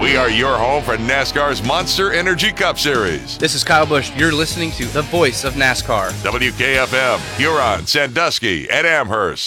We are your home for NASCAR's Monster Energy Cup Series. This is Kyle Busch. You're listening to the voice of NASCAR. WKFM, Huron, Sandusky, and Amherst.